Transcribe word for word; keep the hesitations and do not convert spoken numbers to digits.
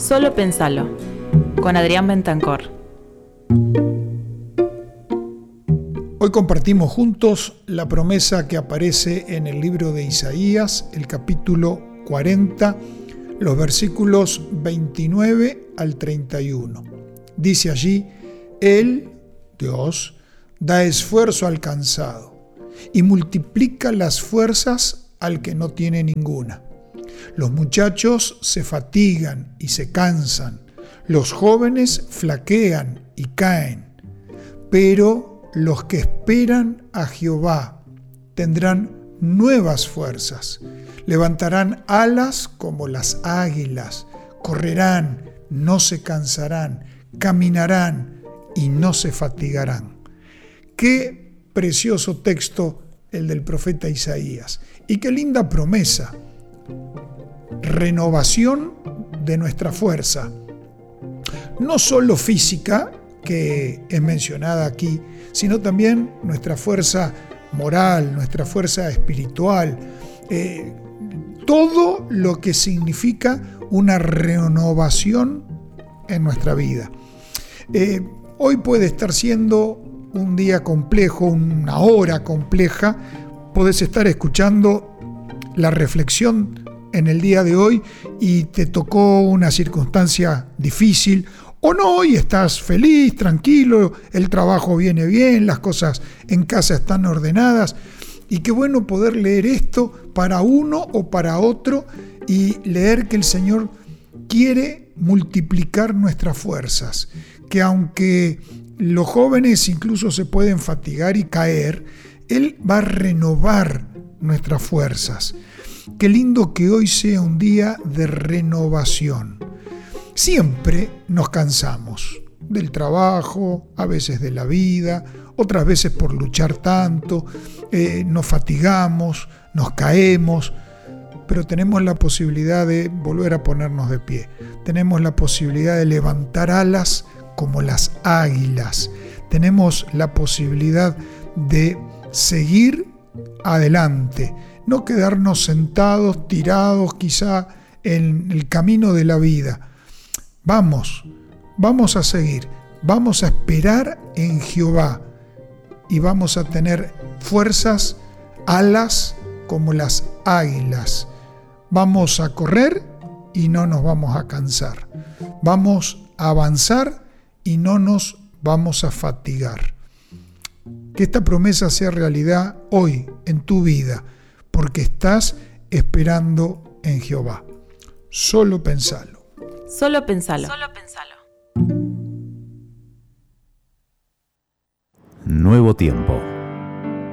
Solo pensalo, con Adrián Bentancor. Hoy compartimos juntos la promesa que aparece en el libro de Isaías, el capítulo cuarenta, los versículos veintinueve al treinta y uno. Dice allí: Él, Dios, da esfuerzo al cansado y multiplica las fuerzas al que no tiene ninguna. Los muchachos se fatigan y se cansan, los jóvenes flaquean y caen, pero los que esperan a Jehová tendrán nuevas fuerzas, levantarán alas como las águilas, correrán, no se cansarán, caminarán y no se fatigarán. Qué precioso texto el del profeta Isaías, y qué linda promesa. Renovación de nuestra fuerza, no solo física, que es mencionada aquí, sino también nuestra fuerza moral, nuestra fuerza espiritual, eh, todo lo que significa una renovación en nuestra vida. Eh, hoy puede estar siendo un día complejo, una hora compleja, podés estar escuchando la reflexión en el día de hoy y te tocó una circunstancia difícil, o no, y estás feliz, tranquilo, el trabajo viene bien, las cosas en casa están ordenadas, y qué bueno poder leer esto para uno o para otro y leer que el Señor quiere multiplicar nuestras fuerzas, que aunque los jóvenes incluso se pueden fatigar y caer, Él va a renovar nuestras fuerzas. Qué lindo que hoy sea un día de renovación. Siempre nos cansamos del trabajo, a veces de la vida, otras veces por luchar tanto, eh, nos fatigamos, nos caemos, pero tenemos la posibilidad de volver a ponernos de pie. Tenemos la posibilidad de levantar alas como las águilas. Tenemos la posibilidad de seguir adelante, no quedarnos sentados, tirados quizá en el camino de la vida. Vamos, vamos a seguir, vamos a esperar en Jehová y vamos a tener fuerzas, alas como las águilas. Vamos a correr y no nos vamos a cansar. Vamos a avanzar y no nos vamos a fatigar. Que esta promesa sea realidad hoy en tu vida, porque estás esperando en Jehová. Solo pensalo. Solo pensalo. Solo pensalo. Nuevo tiempo.